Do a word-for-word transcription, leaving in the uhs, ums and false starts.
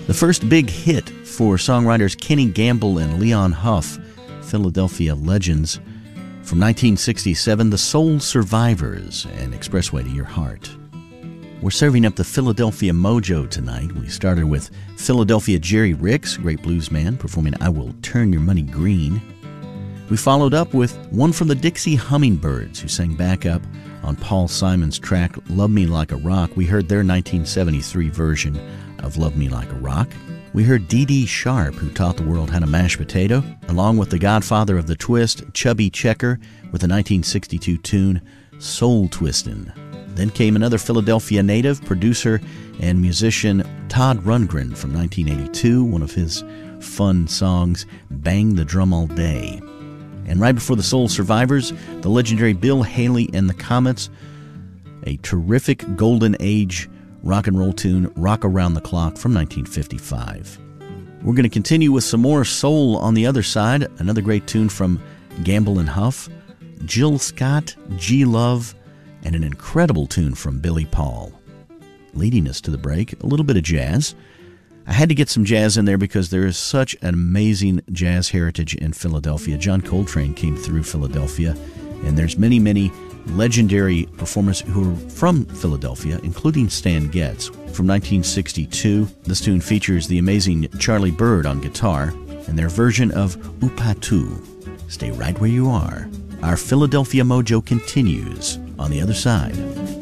The first big hit for songwriters Kenny Gamble and Leon Huff, Philadelphia legends. From nineteen sixty-seven, The Soul Survivors and Expressway to Your Heart. We're serving up the Philadelphia mojo tonight. We started with Philadelphia Jerry Ricks, great blues man, performing I Will Turn Your Money Green. We followed up with one from the Dixie Hummingbirds, who sang backup on Paul Simon's track Love Me Like a Rock. We heard their nineteen seventy-three version of Love Me Like a Rock. We heard Dee Dee Sharp, who taught the world how to mash potato, along with the godfather of the twist, Chubby Checker, with the nineteen sixty-two tune Soul Twistin'. Then came another Philadelphia native, producer and musician Todd Rundgren from nineteen eighty-two, one of his fun songs, Bang the Drum All Day. And right before the Soul Survivors, the legendary Bill Haley and the Comets, a terrific golden age rock and roll tune, Rock Around the Clock from nineteen fifty-five. We're going to continue with some more soul on the other side, another great tune from Gamble and Huff, Jill Scott, G Love, and an incredible tune from Billy Paul. Leading us to the break, a little bit of jazz. I had to get some jazz in there because there is such an amazing jazz heritage in Philadelphia. John Coltrane came through Philadelphia, and there's many, many legendary performers who are from Philadelphia, including Stan Getz. From nineteen sixty-two, this tune features the amazing Charlie Byrd on guitar and their version of Upatu. Stay right where you are. Our Philadelphia mojo continues on the other side.